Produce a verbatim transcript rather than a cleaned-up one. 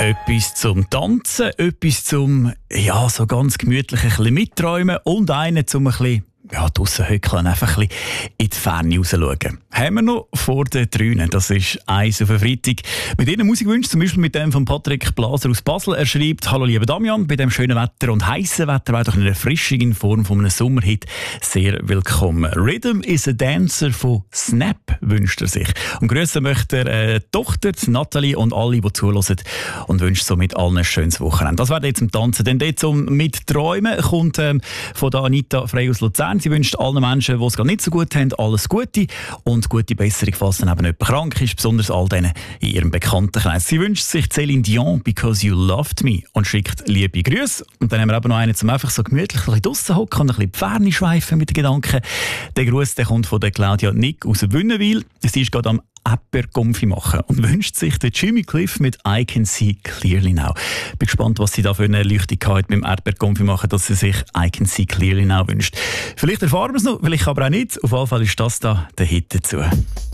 Etwas zum Tanzen, etwas zum, ja, so ganz gemütlich ein bisschen mitträumen und einen zum ein bisschen, ja, draussen hocken und einfach ein bisschen in die Ferne rausschauen. Haben wir noch vor den Trünen. Das ist eins auf den Freitag. Mit Ihnen Musikwünschen, zum Beispiel mit dem von Patrick Blaser aus Basel. Er schreibt: Hallo lieber Damian, bei dem schönen Wetter und heißen Wetter wäre doch eine Erfrischung in Form von einem Sommerhit sehr willkommen. Rhythm is a Dancer von Snap wünscht er sich. Und grüßen möchte er äh, die Tochter, die Nathalie und alle, die zuhören, und wünscht somit allen ein schönes Wochenende. Das wäre jetzt zum Tanzen. Denn dort zum Mitträumen kommt ähm, von der Anita Frey aus Luzern. Sie wünscht allen Menschen, die es gar nicht so gut haben, alles Gute und gute Besserung, falls dann eben jemand krank ist, besonders all denen in ihrem Bekanntenkreis. Sie wünscht sich Céline Dion, «Because You Loved Me», und schickt liebe Grüße. Und dann haben wir eben noch einen, zum einfach so gemütlich ein bisschen draussen hocken und ein bisschen die Ferne schweifen mit den Gedanken. Der Gruß, der kommt von der Claudia Nick aus Wünnewil. Sie ist gerade am Erdbeerkonfi machen und wünscht sich den Jimmy Cliff mit «I Can See Clearly Now». Ich bin gespannt, was sie da für eine Erleuchtung hat mit dem Erdbeerkonfi machen, dass sie sich «I Can See Clearly Now» wünscht. Vielleicht erfahren wir es noch, vielleicht aber auch nicht. Auf jeden Fall ist das da der Hit dazu.